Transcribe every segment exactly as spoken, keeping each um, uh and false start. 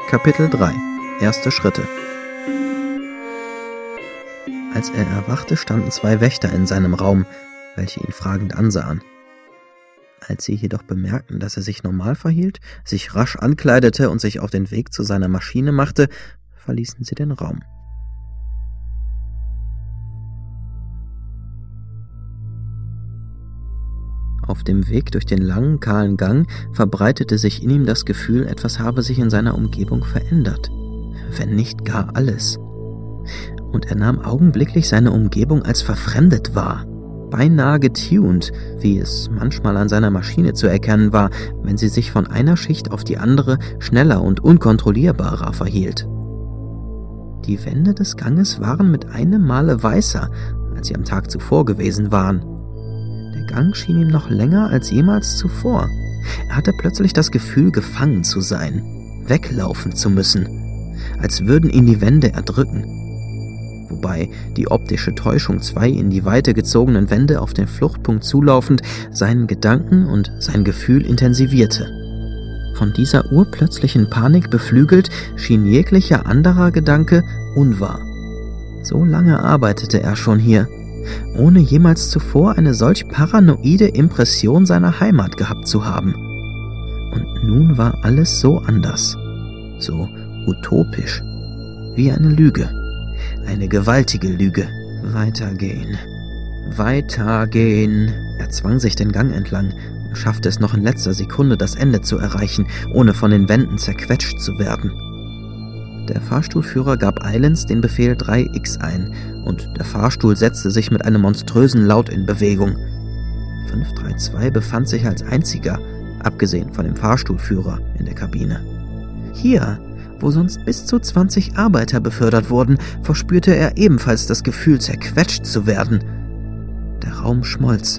Kapitel drei. Erste Schritte. Als er erwachte, standen zwei Wächter in seinem Raum, welche ihn fragend ansahen. Als sie jedoch bemerkten, dass er sich normal verhielt, sich rasch ankleidete und sich auf den Weg zu seiner Maschine machte, verließen sie den Raum. Auf dem Weg durch den langen, kahlen Gang verbreitete sich in ihm das Gefühl, etwas habe sich in seiner Umgebung verändert, wenn nicht gar alles. Und er nahm augenblicklich seine Umgebung als verfremdet wahr, beinahe getuned, wie es manchmal an seiner Maschine zu erkennen war, wenn sie sich von einer Schicht auf die andere schneller und unkontrollierbarer verhielt. Die Wände des Ganges waren mit einem Male weißer, als sie am Tag zuvor gewesen waren. Der Gang schien ihm noch länger als jemals zuvor. Er hatte plötzlich das Gefühl, gefangen zu sein, weglaufen zu müssen, als würden ihn die Wände erdrücken. Wobei die optische Täuschung, zwei in die Weite gezogenen Wände auf den Fluchtpunkt zulaufend, seinen Gedanken und sein Gefühl intensivierte. Von dieser urplötzlichen Panik beflügelt, schien jeglicher anderer Gedanke unwahr. So lange arbeitete er schon hier, ohne jemals zuvor eine solch paranoide Impression seiner Heimat gehabt zu haben. Und nun war alles so anders, so utopisch, wie eine Lüge, eine gewaltige Lüge. Weitergehen, weitergehen. Er zwang sich den Gang entlang und schaffte es noch in letzter Sekunde, das Ende zu erreichen, ohne von den Wänden zerquetscht zu werden. Der Fahrstuhlführer gab eilends den Befehl drei X ein und der Fahrstuhl setzte sich mit einem monströsen Laut in Bewegung. fünf drei zwei befand sich als einziger, abgesehen von dem Fahrstuhlführer, in der Kabine. Hier, wo sonst bis zu zwanzig Arbeiter befördert wurden, verspürte er ebenfalls das Gefühl, zerquetscht zu werden. Der Raum schmolz.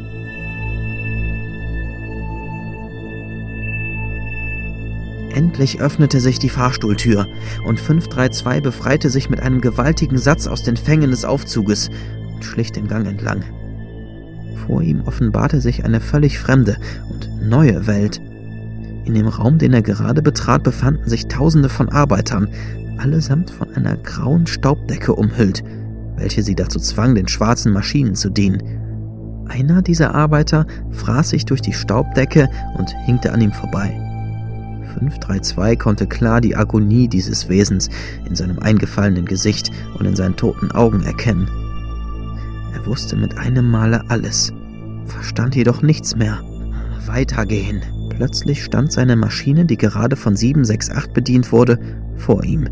Endlich öffnete sich die Fahrstuhltür und fünf drei zwei befreite sich mit einem gewaltigen Satz aus den Fängen des Aufzuges und schlich den Gang entlang. Vor ihm offenbarte sich eine völlig fremde und neue Welt. In dem Raum, den er gerade betrat, befanden sich Tausende von Arbeitern, allesamt von einer grauen Staubdecke umhüllt, welche sie dazu zwang, den schwarzen Maschinen zu dienen. Einer dieser Arbeiter fraß sich durch die Staubdecke und hinkte an ihm vorbei. fünf drei zwei konnte klar die Agonie dieses Wesens in seinem eingefallenen Gesicht und in seinen toten Augen erkennen. Er wusste mit einem Male alles, verstand jedoch nichts mehr. Weitergehen. Plötzlich stand seine Maschine, die gerade von sieben sechs acht bedient wurde, vor ihm.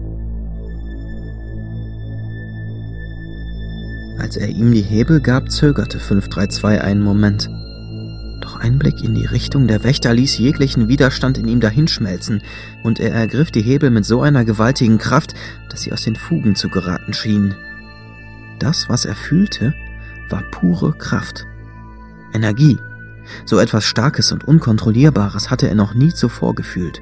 Als er ihm die Hebel gab, zögerte fünf drei zwei einen Moment. Doch ein Blick in die Richtung der Wächter ließ jeglichen Widerstand in ihm dahinschmelzen, und er ergriff die Hebel mit so einer gewaltigen Kraft, dass sie aus den Fugen zu geraten schienen. Das, was er fühlte, war pure Kraft. Energie. So etwas Starkes und Unkontrollierbares hatte er noch nie zuvor gefühlt.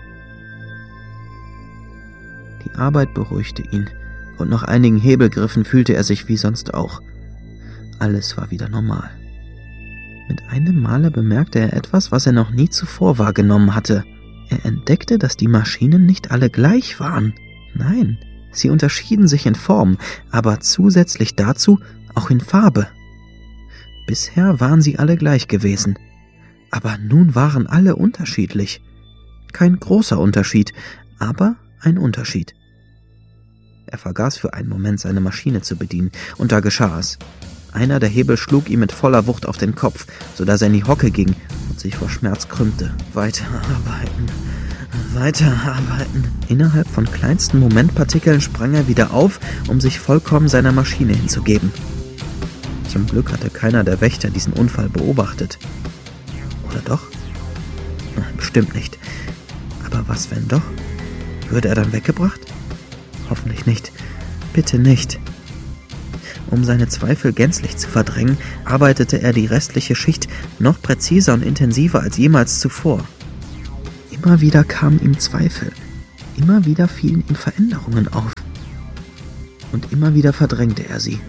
Die Arbeit beruhigte ihn, und nach einigen Hebelgriffen fühlte er sich wie sonst auch. Alles war wieder normal. Mit einem Male bemerkte er etwas, was er noch nie zuvor wahrgenommen hatte. Er entdeckte, dass die Maschinen nicht alle gleich waren. Nein, sie unterschieden sich in Form, aber zusätzlich dazu auch in Farbe. Bisher waren sie alle gleich gewesen, aber nun waren alle unterschiedlich. Kein großer Unterschied, aber ein Unterschied. Er vergaß für einen Moment, seine Maschine zu bedienen, und da geschah es. Einer der Hebel schlug ihm mit voller Wucht auf den Kopf, sodass er in die Hocke ging und sich vor Schmerz krümmte. Weiterarbeiten, weiterarbeiten. Innerhalb von kleinsten Momentpartikeln sprang er wieder auf, um sich vollkommen seiner Maschine hinzugeben. Zum Glück hatte keiner der Wächter diesen Unfall beobachtet. Oder doch? Nein, bestimmt nicht. Aber was, wenn doch? Würde er dann weggebracht? Hoffentlich nicht. Bitte nicht. Um seine Zweifel gänzlich zu verdrängen, arbeitete er die restliche Schicht noch präziser und intensiver als jemals zuvor. Immer wieder kamen ihm Zweifel. Immer wieder fielen ihm Veränderungen auf. Und immer wieder verdrängte er sie.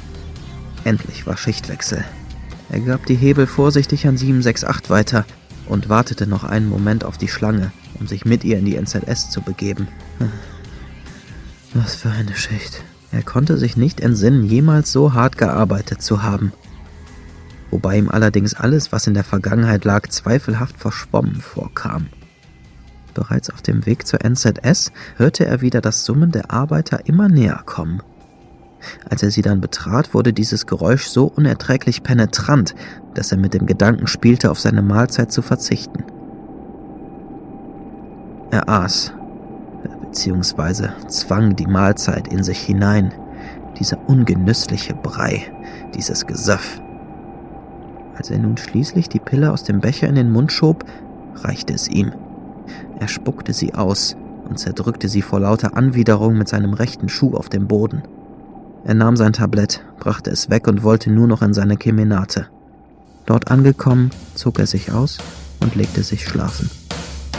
Endlich war Schichtwechsel. Er gab die Hebel vorsichtig an sieben sechs acht weiter und wartete noch einen Moment auf die Schlange, um sich mit ihr in die N Z S zu begeben. Was für eine Schicht. Er konnte sich nicht entsinnen, jemals so hart gearbeitet zu haben. Wobei ihm allerdings alles, was in der Vergangenheit lag, zweifelhaft verschwommen vorkam. Bereits auf dem Weg zur N Z S hörte er wieder das Summen der Arbeiter immer näher kommen. Als er sie dann betrat, wurde dieses Geräusch so unerträglich penetrant, dass er mit dem Gedanken spielte, auf seine Mahlzeit zu verzichten. Er aß, beziehungsweise zwang die Mahlzeit in sich hinein, dieser ungenüssliche Brei, dieses Gesöff. Als er nun schließlich die Pille aus dem Becher in den Mund schob, reichte es ihm. Er spuckte sie aus und zerdrückte sie vor lauter Anwiderung mit seinem rechten Schuh auf dem Boden. Er nahm sein Tablett, brachte es weg und wollte nur noch in seine Kemenate. Dort angekommen, zog er sich aus und legte sich schlafen.